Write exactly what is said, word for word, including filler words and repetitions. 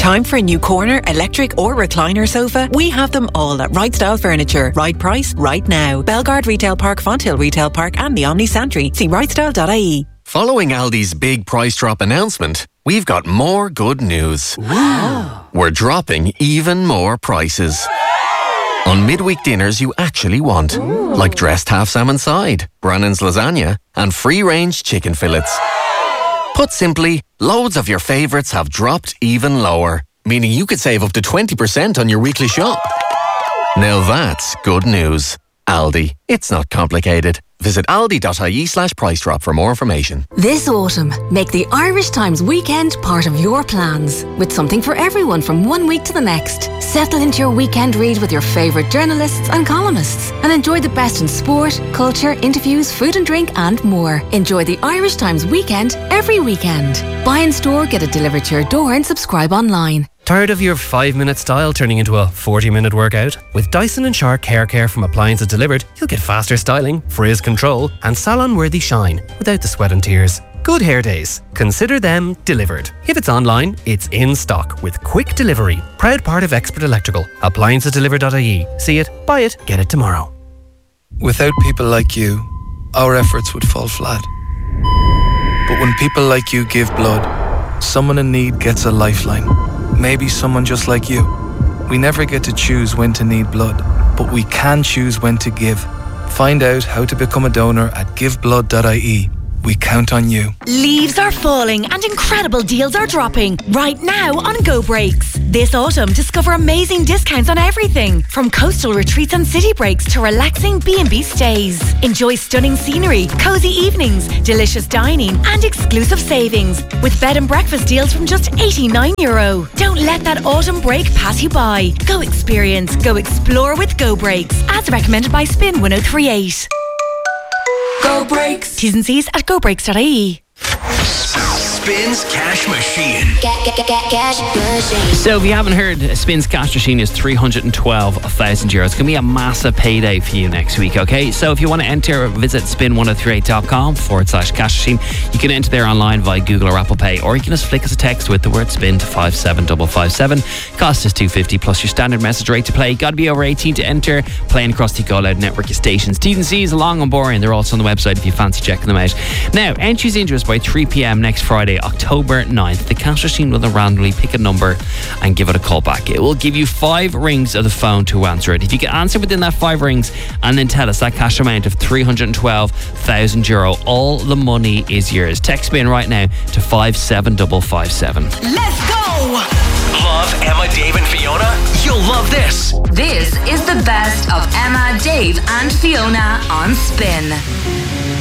Time for a new corner, electric or recliner sofa? We have them all at Right Style Furniture. Right price, right now. Belgard Retail Park, Fonthill Retail Park and the Omni Santry. See right style dot I E. Following Aldi's big price drop announcement, we've got more good news. Wow. We're dropping even more prices. On midweek dinners you actually want. Ooh. Like dressed half salmon side, Brannan's lasagna and free-range chicken fillets. Put simply, loads of your favourites have dropped even lower, meaning you could save up to twenty percent on your weekly shop. Now that's good news. Aldi. It's not complicated. Visit aldi.ie slash price drop for more information. This autumn, make the Irish Times weekend part of your plans, with something for everyone from one week to the next. Settle into your weekend read with your favourite journalists and columnists, and enjoy the best in sport, culture, interviews, food and drink, and more. Enjoy the Irish Times weekend every weekend. Buy in store, get it delivered to your door, and subscribe online. Tired of your five-minute style turning into a forty-minute workout? With Dyson and Shark Hair Care from Appliances Delivered, you'll get faster styling, frizz control, and salon-worthy shine without the sweat and tears. Good hair days. Consider them delivered. If it's online, it's in stock with quick delivery. Proud part of Expert Electrical. appliances delivered dot I E. See it, buy it, get it tomorrow. Without people like you, our efforts would fall flat. But when people like you give blood, someone in need gets a lifeline. Maybe someone just like you. We never get to choose when to need blood, but we can choose when to give. Find out how to become a donor at give blood dot I E. We count on you. Leaves are falling and incredible deals are dropping right now on Go Breaks. This autumn, discover amazing discounts on everything from coastal retreats and city breaks to relaxing B and B stays. Enjoy stunning scenery, cozy evenings, delicious dining and exclusive savings with bed and breakfast deals from just eighty-nine euro. Don't let that autumn break pass you by. Go experience, go explore with Go Breaks, as recommended by Spin one oh three point eight. Go Breaks. T's and C's at go breaks dot I E. Spins Cash Machine. Get, get, get, get cash machine. So if you haven't heard, Spins Cash Machine is three hundred twelve thousand euros. It's going to be a massive payday for you next week, okay? So if you want to enter, visit spin one oh three eight dot com forward slash cash machine. You can enter there online via Google or Apple Pay, or you can just flick us a text with the word spin to five seven five five seven. Cost is two fifty plus your standard message rate to play. Got to be over eighteen to enter. Playing across the Go Loud network of stations. T's and C's are long and boring. They're also on the website if you fancy checking them out. Now, entries into us by three p.m. next Friday, October ninth. The cash machine will randomly pick a number and give it a call back. It will give you five rings of the phone to answer it. If you can answer within that five rings and then tell us that cash amount of three hundred twelve thousand euro, all the money is yours. Text me in right now to five seven five five seven. Let's go! Love Emma, Dave and Fiona? You'll love this. This is the best of Emma, Dave and Fiona on Spin.